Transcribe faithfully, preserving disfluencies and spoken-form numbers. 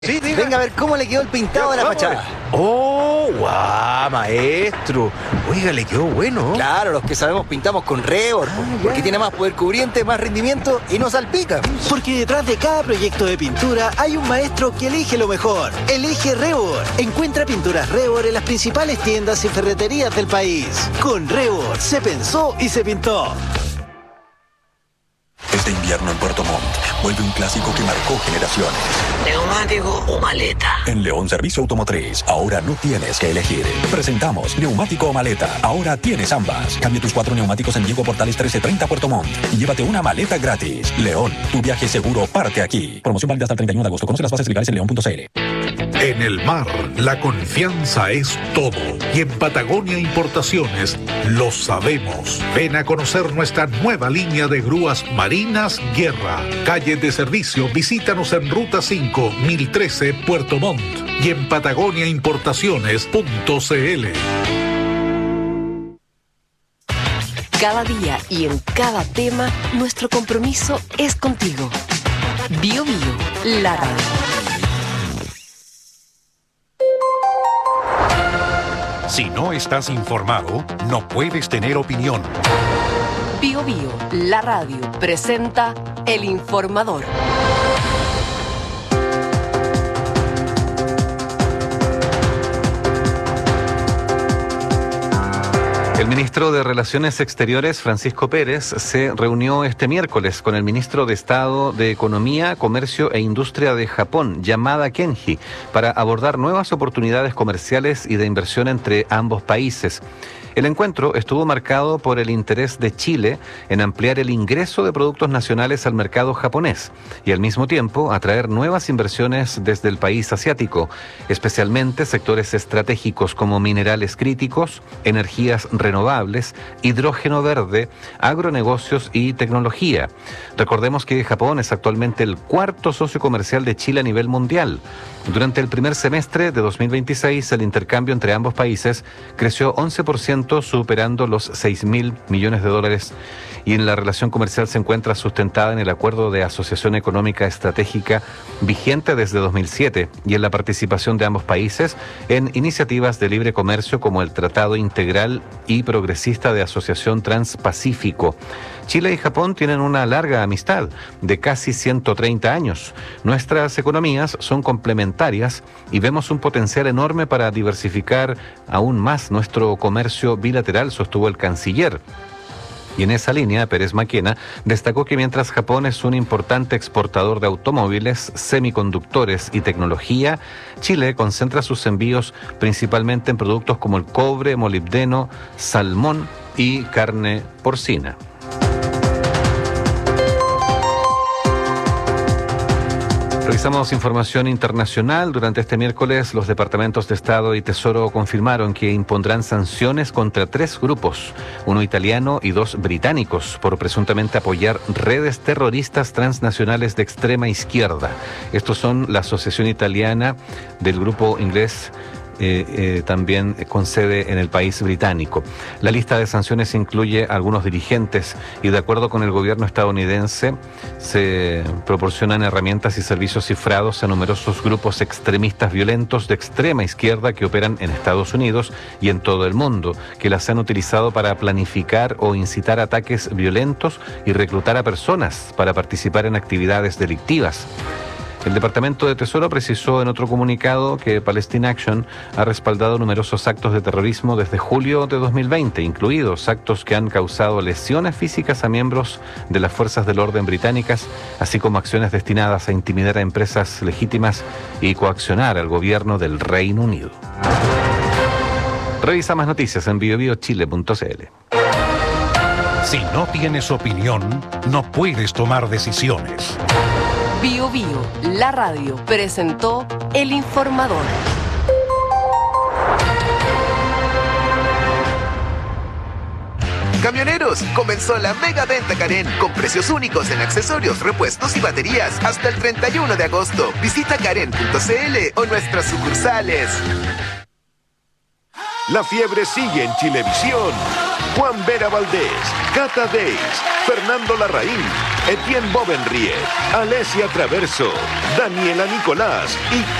Sí, diga. Venga a ver cómo le quedó el pintado de la Vamos. fachada. ¡Oh, guau, maestro! Oiga, le quedó bueno. Claro, los que sabemos pintamos con Rebord, Ah, porque ya. tiene más poder cubriente, más rendimiento y no salpica. Porque detrás de cada proyecto de pintura hay un maestro que elige lo mejor. Elige Rebord. Encuentra pinturas Rebord en las principales tiendas y ferreterías del país. Con Rebord se pensó y se pintó. Este invierno en Puerto Montt vuelve un clásico que marcó generaciones. ¿Neumático o maleta? En León Servicio Automotriz, ahora no tienes que elegir. Presentamos neumático o maleta. Ahora tienes ambas. Cambia tus cuatro neumáticos en Diego Portales trece treinta Puerto Montt y llévate una maleta gratis. León, tu viaje seguro parte aquí. Promoción válida hasta el treinta y uno de agosto. Conoce las bases legales en león punto c l. En el mar, la confianza es todo. Y en Patagonia Importaciones lo sabemos. Ven a conocer nuestra nueva línea de grúas marinas Guerra. Calle de servicio, visítanos en Ruta cinco, mil trece, Puerto Montt. Y en patagonia importaciones punto c l. Cada día y en cada tema, nuestro compromiso es contigo. Bio Bio, la radio. Si no estás informado, no puedes tener opinión. Bio Bio, la radio, presenta El Informador. El ministro de Relaciones Exteriores, Francisco Pérez, se reunió este miércoles con el ministro de Estado de Economía, Comercio e Industria de Japón, Yamada Kenji, para abordar nuevas oportunidades comerciales y de inversión entre ambos países. El encuentro estuvo marcado por el interés de Chile en ampliar el ingreso de productos nacionales al mercado japonés y al mismo tiempo atraer nuevas inversiones desde el país asiático, especialmente sectores estratégicos como minerales críticos, energías renovables, hidrógeno verde, agronegocios y tecnología. Recordemos que Japón es actualmente el cuarto socio comercial de Chile a nivel mundial. Durante el primer semestre de dos mil veintiséis, el intercambio entre ambos países creció once por ciento, superando los seis mil millones de dólares, y en la relación comercial se encuentra sustentada en el Acuerdo de Asociación Económica Estratégica vigente desde dos mil siete y en la participación de ambos países en iniciativas de libre comercio como el Tratado Integral y Progresista de Asociación Transpacífico. Chile y Japón tienen una larga amistad de casi ciento treinta años. Nuestras economías son complementarias y vemos un potencial enorme para diversificar aún más nuestro comercio bilateral, sostuvo el canciller. Y en esa línea, Pérez Maquena destacó que mientras Japón es un importante exportador de automóviles, semiconductores y tecnología, Chile concentra sus envíos principalmente en productos como el cobre, molibdeno, salmón y carne porcina. Revisamos información internacional. Durante este miércoles, los departamentos de Estado y Tesoro confirmaron que impondrán sanciones contra tres grupos, uno italiano y dos británicos, por presuntamente apoyar redes terroristas transnacionales de extrema izquierda. Estos son la Asociación Italiana del grupo inglés, Eh, eh, también con sede en el país británico. La lista de sanciones incluye a algunos dirigentes y, de acuerdo con el gobierno estadounidense, se proporcionan herramientas y servicios cifrados a numerosos grupos extremistas violentos de extrema izquierda que operan en Estados Unidos y en todo el mundo, que las han utilizado para planificar o incitar ataques violentos y reclutar a personas para participar en actividades delictivas. El Departamento de Tesoro precisó en otro comunicado que Palestine Action ha respaldado numerosos actos de terrorismo desde julio de dos mil veinte, incluidos actos que han causado lesiones físicas a miembros de las fuerzas del orden británicas, así como acciones destinadas a intimidar a empresas legítimas y coaccionar al gobierno del Reino Unido. Revisa más noticias en bio bio chile punto c l. Si no tienes opinión, no puedes tomar decisiones. Bio Bio, la radio, presentó El Informador. Camioneros, comenzó la mega venta Karen con precios únicos en accesorios, repuestos y baterías hasta el treinta y uno de agosto. Visita karen punto c l o nuestras sucursales. La fiebre sigue en Chilevisión. Juan Vera Valdés, Cata Days, Fernando Larraín, Etienne Bovenriet, Alessia Traverso, Daniela Nicolás y